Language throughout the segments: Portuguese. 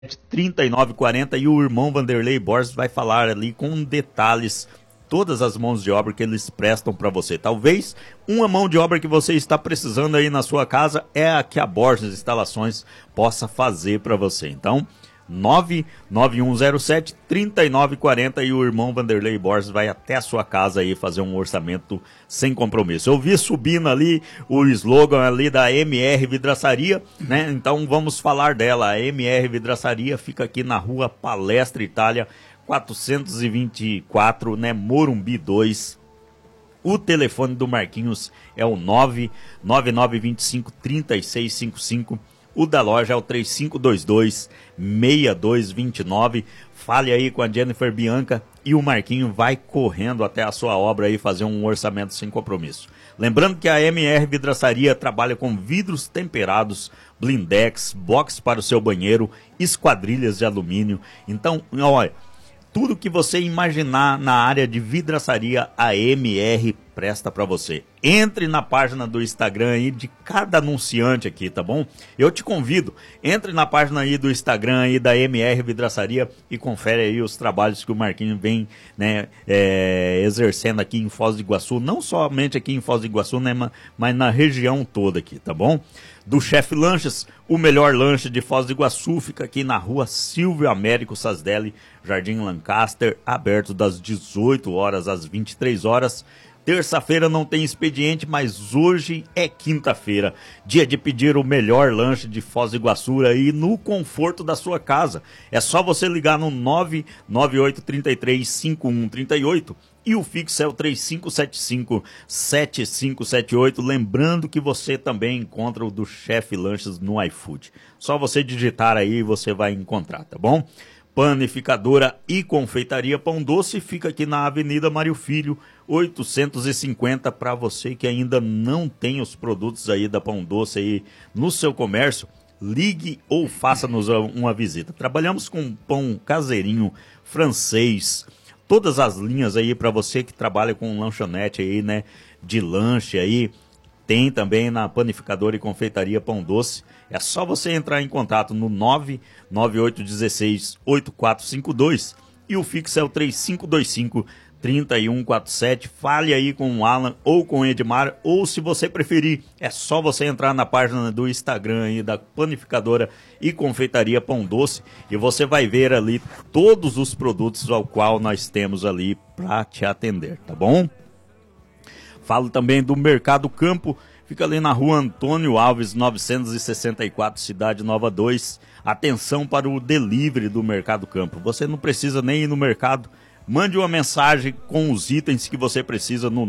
3940 e o irmão Vanderlei Borges vai falar ali com detalhes todas as mãos de obra que eles prestam para você. Talvez uma mão de obra que você está precisando aí na sua casa é a que a Borges Instalações possa fazer para você. Então, 99107-3940 e o irmão Vanderlei Borges vai até a sua casa aí fazer um orçamento sem compromisso. Eu vi subindo ali o slogan ali da MR Vidraçaria, né? Então vamos falar dela. A MR Vidraçaria fica aqui na rua Palestra Itália, 424, né? Morumbi 2. O telefone do Marquinhos é o 99925-3655. O da loja é o 3522-6229. Fale aí com a Jennifer Bianca e o Marquinho vai correndo até a sua obra aí fazer um orçamento sem compromisso. Lembrando que a MR Vidraçaria trabalha com vidros temperados, blindex, box para o seu banheiro, esquadrilhas de alumínio. Então, olha, tudo que você imaginar na área de vidraçaria, a MR presta para você. Entre na página do Instagram aí de cada anunciante aqui, tá bom? Eu te convido, entre na página aí do Instagram aí da MR Vidraçaria e confere aí os trabalhos que o Marquinhos vem, né, exercendo aqui em Foz do Iguaçu, não somente aqui em Foz do Iguaçu, né, mas na região toda aqui, tá bom? Do Chefe Lanches, o melhor lanche de Foz do Iguaçu, fica aqui na rua Silvio Américo Sasdelli, Jardim Lancaster, aberto das 18 horas às 23 horas. Terça-feira não tem expediente, mas hoje é quinta-feira, dia de pedir o melhor lanche de Foz do Iguaçu aí no conforto da sua casa. É só você ligar no 998335138 e o fixo é o 3575-7578. Lembrando que você também encontra o do Chefe Lanches no iFood. Só você digitar aí e você vai encontrar, tá bom? Panificadora e Confeitaria Pão Doce fica aqui na Avenida Mário Filho, 850, para você que ainda não tem os produtos aí da Pão Doce aí no seu comércio, ligue ou faça-nos uma visita. Trabalhamos com pão caseirinho, francês, todas as linhas aí para você que trabalha com lanchonete aí, né, de lanche aí. Tem também na Panificadora e Confeitaria Pão Doce. É só você entrar em contato no 99816-8452 e o fixo é o 3525-3147. Fale aí com o Alan ou com o Edmar, ou se você preferir, é só você entrar na página do Instagram aí da Panificadora e Confeitaria Pão Doce e você vai ver ali todos os produtos ao qual nós temos ali para te atender, tá bom? Falo também do Mercado Campo, fica ali na rua Antônio Alves, 964, Cidade Nova 2. Atenção para o delivery do Mercado Campo. Você não precisa nem ir no mercado. Mande uma mensagem com os itens que você precisa no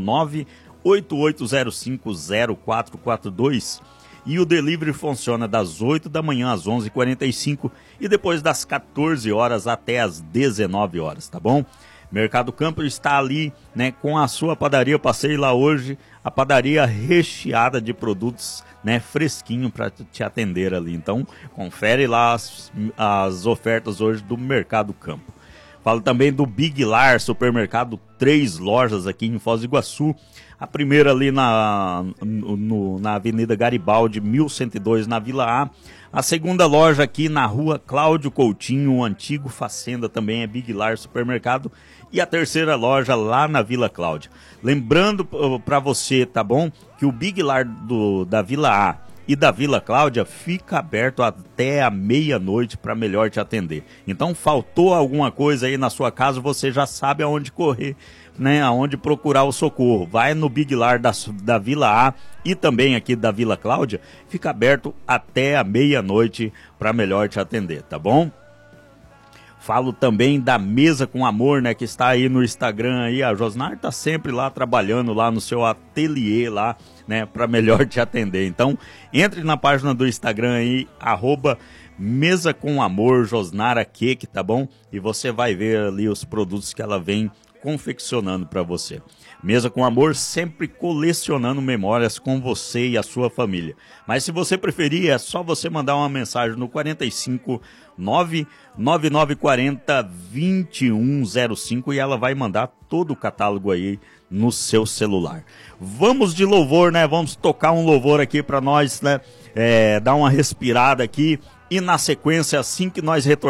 988050442. E o delivery funciona das 8 da manhã às 11h45 e depois das 14 horas até as 19 horas, tá bom? Mercado Campo está ali, né, com a sua padaria. Eu passei lá hoje, a padaria recheada de produtos, né, fresquinho para te atender ali. Então, confere lá as ofertas hoje do Mercado Campo. Falo também do Big Lar Supermercado, 3 lojas aqui em Foz do Iguaçu. A primeira ali na Avenida Garibaldi, 1102, na Vila A. A segunda loja aqui na rua Cláudio Coutinho, o antigo Facenda, também é Big Lar Supermercado. E a terceira loja lá na Vila Cláudia. Lembrando para você, tá bom? Que o Big Lar da Vila A e da Vila Cláudia fica aberto até a meia-noite para melhor te atender. Então, faltou alguma coisa aí na sua casa, você já sabe aonde correr, né? Aonde procurar o socorro. Vai no Big Lar da Vila A e também aqui da Vila Cláudia, fica aberto até a meia-noite para melhor te atender, tá bom? Falo também da Mesa com Amor, né, que está aí no Instagram aí. A Josnar tá sempre lá trabalhando lá no seu ateliê lá, né, para melhor te atender. Então, entre na página do Instagram aí, @Mesa com Amor Josnara Cake, tá bom? E você vai ver ali os produtos que ela vem confeccionando para você. Mesa com Amor, sempre colecionando memórias com você e a sua família. Mas se você preferir, é só você mandar uma mensagem no 45 99940 2105 e ela vai mandar todo o catálogo aí no seu celular. Vamos de louvor, né? Vamos tocar um louvor aqui para nós, né? Dar uma respirada aqui e na sequência, assim que nós retornarmos,